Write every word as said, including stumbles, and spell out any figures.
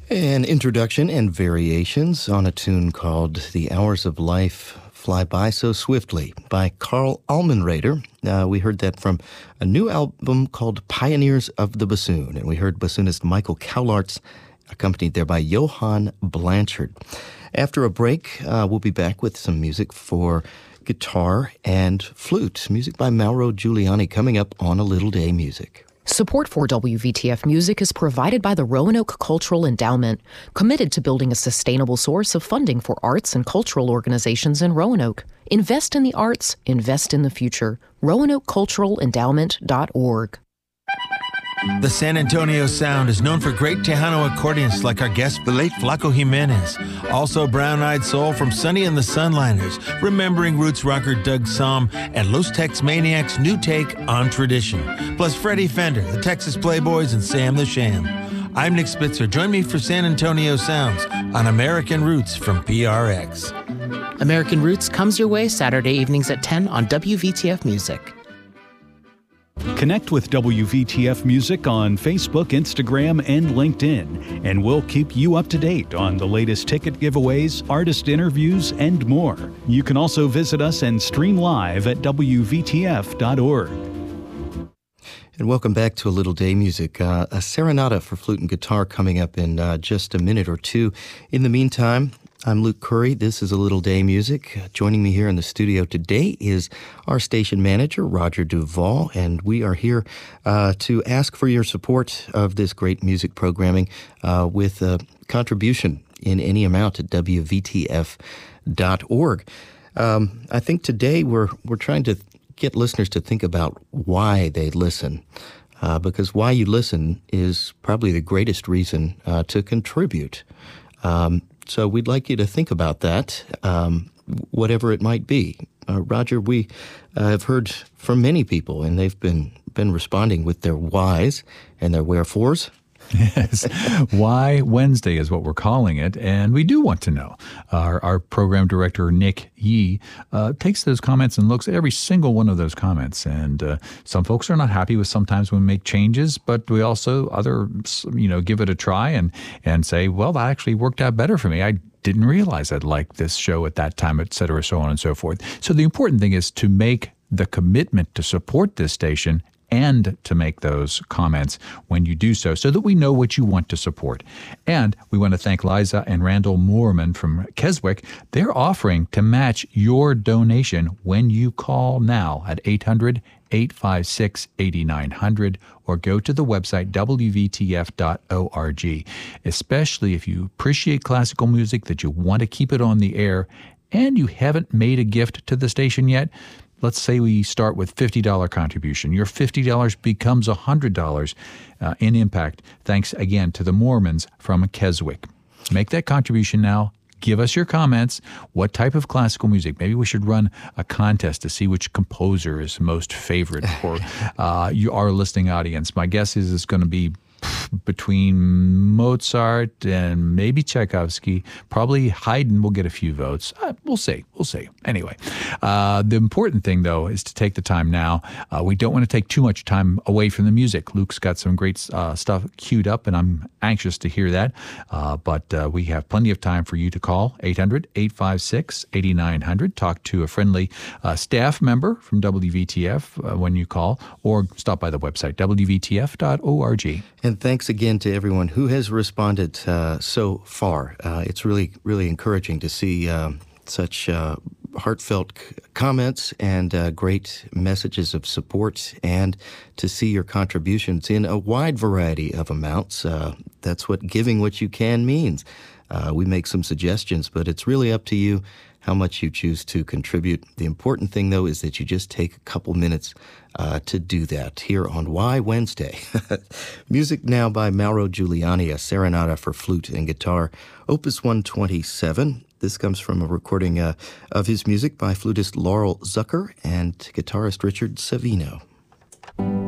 An introduction and variations on a tune called The Hours of Life Fly By So Swiftly by Carl Allmenrader. Uh, we heard that from a new album called Pioneers of the Bassoon, and we heard bassoonist Michael Kaulartz, accompanied there by Johann Blanchard. After a break, uh, we'll be back with some music for guitar and flute, music by Mauro Giuliani, coming up on A Little Day Music. Support for W V T F Music is provided by the Roanoke Cultural Endowment, committed to building a sustainable source of funding for arts and cultural organizations in Roanoke. Invest in the arts, invest in the future. roanoke cultural endowment dot org. The San Antonio Sound is known for great Tejano accordionists like our guest, the late Flaco Jimenez. Also Brown-Eyed Soul from Sonny and the Sunliners, remembering roots rocker Doug Sahm, and Los Tex Maniacs' new take on tradition. Plus Freddie Fender, the Texas Playboys, and Sam the Sham. I'm Nick Spitzer. Join me for San Antonio Sounds on American Roots from P R X. American Roots comes your way Saturday evenings at ten on W V T F Music. Connect with W V T F Music on Facebook, Instagram, and LinkedIn, and we'll keep you up to date on the latest ticket giveaways, artist interviews, and more. You can also visit us and stream live at W V T F dot org. And welcome back to A Little Day Music. Uh, a serenata for flute and guitar coming up in uh, just a minute or two. In the meantime, I'm Luke Curry. This is A Little Day Music. Uh, joining me here in the studio today is our station manager, Roger Duval, and we are here uh, to ask for your support of this great music programming uh, with a contribution in any amount at W V T F dot org. Um, I think today we're we're trying to get listeners to think about why they listen, uh, because why you listen is probably the greatest reason uh, to contribute. Um, So we'd like you to think about that, um, whatever it might be. Uh, Roger, we uh, have heard from many people, and they've been been responding with their whys and their wherefores. Yes. Why Wednesday is what we're calling it, and we do want to know. Our, our program director, Nick Yee, uh, takes those comments and looks at every single one of those comments, and uh, some folks are not happy with sometimes when we make changes, but we also, other, you know, give it a try and, and say, well, that actually worked out better for me. I didn't realize I'd like this show at that time, et cetera, so on and so forth. So the important thing is to make the commitment to support this station and to make those comments when you do so, so that we know what you want to support. And we want to thank Liza and Randall Moorman from Keswick. They're offering to match your donation when you call now at eight hundred, eight five six, eight nine zero zero or go to the website W V T F dot org, especially if you appreciate classical music, that you want to keep it on the air, and you haven't made a gift to the station yet. Let's say we start with fifty dollars contribution. Your fifty dollars becomes one hundred dollars uh, in impact, thanks again to the Mormons from Keswick. Make that contribution now. Give us your comments. What type of classical music? Maybe we should run a contest to see which composer is most favorite for uh, you, our listening audience. My guess is it's going to be between Mozart and maybe Tchaikovsky. Probably Haydn will get a few votes. Uh, we'll see. We'll see. Anyway, uh, the important thing, though, is to take the time now. Uh, we don't want to take too much time away from the music. Luke's got some great uh, stuff queued up, and I'm anxious to hear that. Uh, but uh, we have plenty of time for you to call eight hundred, eight five six, eight nine zero zero. Talk to a friendly uh, staff member from W V T F uh, when you call, or stop by the website, W V T F dot org. And thanks again to everyone who has responded uh, so far. Uh, it's really, really encouraging to see uh, such uh, heartfelt c- comments and uh, great messages of support, and to see your contributions in a wide variety of amounts. Uh, that's what giving what you can means. Uh, we make some suggestions, but it's really up to you how much you choose to contribute. The important thing, though, is that you just take a couple minutes uh, to do that here on Why Wednesday. Music now by Mauro Giuliani, a serenata for flute and guitar, Opus one twenty-seven. This comes from a recording uh, of his music by flutist Laurel Zucker and guitarist Richard Savino.